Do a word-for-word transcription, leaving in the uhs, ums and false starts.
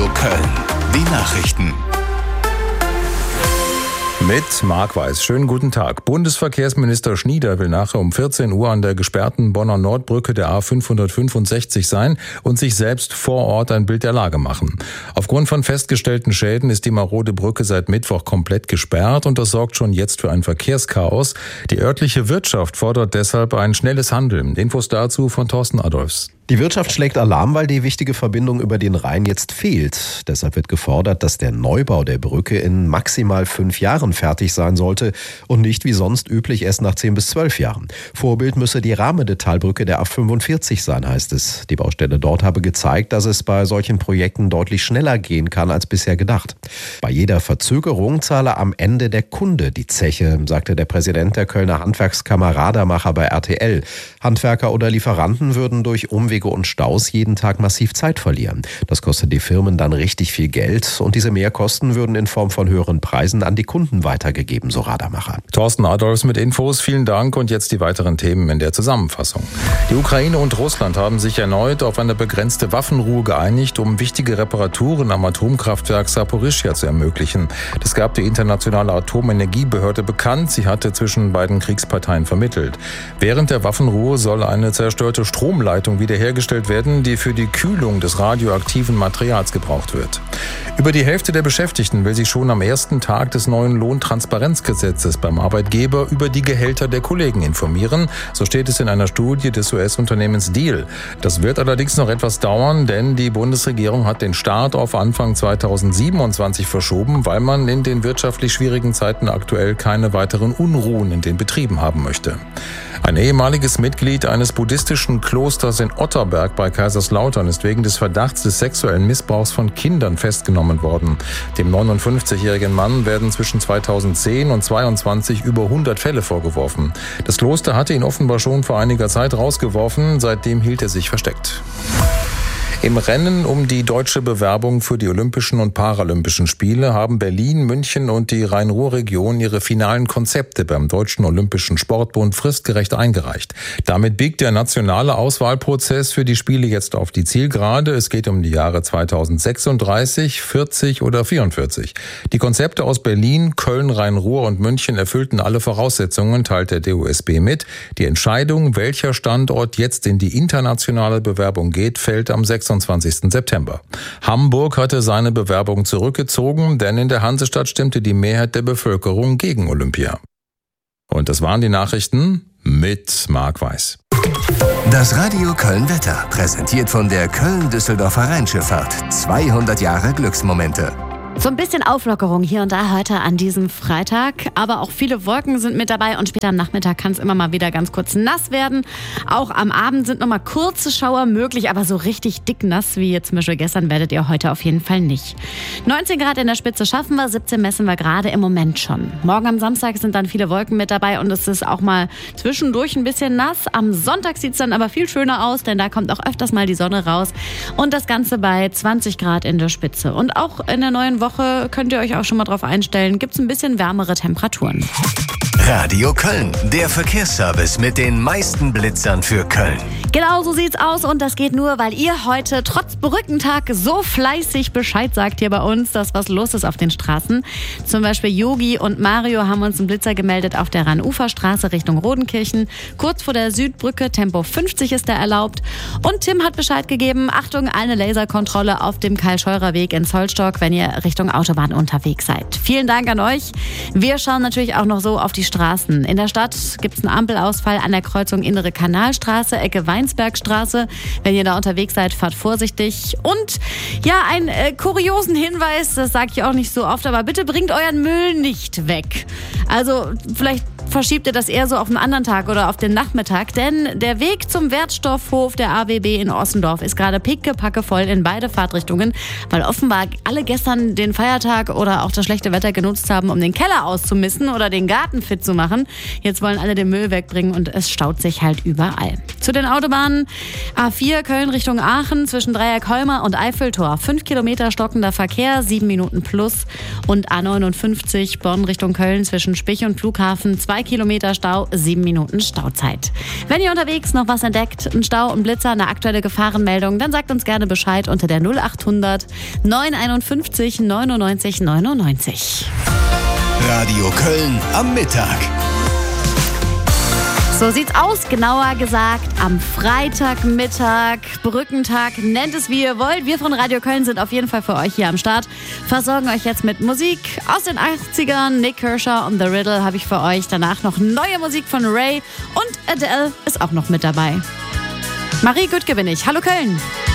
Radio Köln. Die Nachrichten. Mit Marc Weiß. Schönen guten Tag. Bundesverkehrsminister Schnieder will nachher um vierzehn Uhr an der gesperrten Bonner Nordbrücke der A fünfhundertfünfundsechzig sein und sich selbst vor Ort ein Bild der Lage machen. Aufgrund von festgestellten Schäden ist die marode Brücke seit Mittwoch komplett gesperrt und das sorgt schon jetzt für ein Verkehrschaos. Die örtliche Wirtschaft fordert deshalb ein schnelles Handeln. Infos dazu von Thorsten Adolfs. Die Wirtschaft schlägt Alarm, weil die wichtige Verbindung über den Rhein jetzt fehlt. Deshalb wird gefordert, dass der Neubau der Brücke in maximal fünf Jahren fertig sein sollte und nicht wie sonst üblich erst nach zehn bis zwölf Jahren. Vorbild müsse die Rahmede-Talbrücke der A fünfundvierzig sein, heißt es. Die Baustelle dort habe gezeigt, dass es bei solchen Projekten deutlich schneller gehen kann als bisher gedacht. Bei jeder Verzögerung zahle am Ende der Kunde die Zeche, sagte der Präsident der Kölner Handwerkskammer Radermacher bei R T L. Handwerker oder Lieferanten würden durch Umwege und Staus jeden Tag massiv Zeit verlieren. Das kostet die Firmen dann richtig viel Geld und diese Mehrkosten würden in Form von höheren Preisen an die Kunden weitergegeben, so Radermacher. Thorsten Adolfs mit Infos, vielen Dank und jetzt die weiteren Themen in der Zusammenfassung. Die Ukraine und Russland haben sich erneut auf eine begrenzte Waffenruhe geeinigt, um wichtige Reparaturen am Atomkraftwerk Saporischschja zu ermöglichen. Das gab die internationale Atomenergiebehörde bekannt. Sie hatte zwischen beiden Kriegsparteien vermittelt. Während der Waffenruhe soll eine zerstörte Stromleitung wiederhergestellt werden, die für die Kühlung des radioaktiven Materials gebraucht wird. Über die Hälfte der Beschäftigten will sich schon am ersten Tag des neuen Lohntransparenzgesetzes beim Arbeitgeber über die Gehälter der Kollegen informieren. So steht es in einer Studie des U S-Unternehmens Diehl. Das wird allerdings noch etwas dauern, denn die Bundesregierung hat den Start auf Anfang zweitausendsiebenundzwanzig verschoben, weil man in den wirtschaftlich schwierigen Zeiten aktuell keine weiteren Unruhen in den Betrieben haben möchte. Ein ehemaliges Mitglied eines buddhistischen Klosters in Otterberg bei Kaiserslautern ist wegen des Verdachts des sexuellen Missbrauchs von Kindern festgenommen worden. Dem neunundfünfzigjährigen Mann werden zwischen zweitausendzehn und zweiundzwanzig über hundert Fälle vorgeworfen. Das Kloster hatte ihn offenbar schon vor einiger Zeit rausgeworfen, seitdem hielt er sich versteckt. Im Rennen um die deutsche Bewerbung für die Olympischen und Paralympischen Spiele haben Berlin, München und die Rhein-Ruhr-Region ihre finalen Konzepte beim Deutschen Olympischen Sportbund fristgerecht eingereicht. Damit biegt der nationale Auswahlprozess für die Spiele jetzt auf die Zielgerade. Es geht um die Jahre zweitausendsechsunddreißig, vierzig oder vierundvierzig. Die Konzepte aus Berlin, Köln, Rhein-Ruhr und München erfüllten alle Voraussetzungen, teilt der D O S B mit. Die Entscheidung, welcher Standort jetzt in die internationale Bewerbung geht, fällt am sechsundzwanzigsten September. Hamburg hatte seine Bewerbung zurückgezogen, denn in der Hansestadt stimmte die Mehrheit der Bevölkerung gegen Olympia. Und das waren die Nachrichten mit Marc Weiß. Das Radio Köln Wetter, präsentiert von der Köln-Düsseldorfer Rheinschifffahrt. zweihundert Jahre Glücksmomente. So ein bisschen Auflockerung hier und da heute an diesem Freitag, aber auch viele Wolken sind mit dabei und später am Nachmittag kann es immer mal wieder ganz kurz nass werden. Auch am Abend sind noch mal kurze Schauer möglich, aber so richtig dick nass wie jetzt zum Beispiel gestern werdet ihr heute auf jeden Fall nicht. neunzehn Grad in der Spitze schaffen wir, siebzehn messen wir gerade im Moment schon. Morgen am Samstag sind dann viele Wolken mit dabei und es ist auch mal zwischendurch ein bisschen nass. Am Sonntag sieht es dann aber viel schöner aus, denn da kommt auch öfters mal die Sonne raus und das Ganze bei zwanzig Grad in der Spitze. Und auch in der neuen Woche könnt ihr euch auch schon mal drauf einstellen, gibt es ein bisschen wärmere Temperaturen. Radio Köln, der Verkehrsservice mit den meisten Blitzern für Köln. Genau so sieht's aus und das geht nur, weil ihr heute trotz Brückentag so fleißig Bescheid sagt hier bei uns, dass was los ist auf den Straßen. Zum Beispiel Yogi und Mario haben uns einen Blitzer gemeldet auf der Rhein-Ufer-Straße Richtung Rodenkirchen. Kurz vor der Südbrücke, Tempo fünfzig ist da erlaubt. Und Tim hat Bescheid gegeben, Achtung, eine Laserkontrolle auf dem Karl-Scheurer-Weg in Zollstock, wenn ihr Richtung Autobahn unterwegs seid. Vielen Dank an euch. Wir schauen natürlich auch noch so auf die Straßen. In der Stadt gibt es einen Ampelausfall an der Kreuzung Innere Kanalstraße, Ecke Weinsbergstraße. Wenn ihr da unterwegs seid, fahrt vorsichtig. Und ja, einen äh, kuriosen Hinweis, das sage ich auch nicht so oft, aber bitte bringt euren Müll nicht weg. Also vielleicht verschiebt ihr das eher so auf einen anderen Tag oder auf den Nachmittag, denn der Weg zum Wertstoffhof der A W B in Ossendorf ist gerade pickepacke voll in beide Fahrtrichtungen, weil offenbar alle gestern den Feiertag oder auch das schlechte Wetter genutzt haben, um den Keller auszumisten oder den Garten fit zu machen. Jetzt wollen alle den Müll wegbringen und es staut sich halt überall. Zu den Autobahnen A vier Köln Richtung Aachen zwischen Dreieck-Holmer und Eiffeltor. Fünf Kilometer stockender Verkehr, sieben Minuten plus. Und A neunundfünfzig Bonn Richtung Köln zwischen Spich und Flughafen. Zwei zwei Kilometer Stau, sieben Minuten Stauzeit. Wenn ihr unterwegs noch was entdeckt, ein Stau, ein Blitzer, eine aktuelle Gefahrenmeldung, dann sagt uns gerne Bescheid unter der null acht hundert neunhunderteinundfünfzig neunundneunzig neunundneunzig. Radio Köln am Mittag. So sieht's aus, genauer gesagt am Freitagmittag, Brückentag, nennt es wie ihr wollt. Wir von Radio Köln sind auf jeden Fall für euch hier am Start, versorgen euch jetzt mit Musik aus den achtzigern. Nick Kershaw und The Riddle habe ich für euch. Danach noch neue Musik von Ray und Adele ist auch noch mit dabei. Marie Güttke bin ich. Hallo Köln.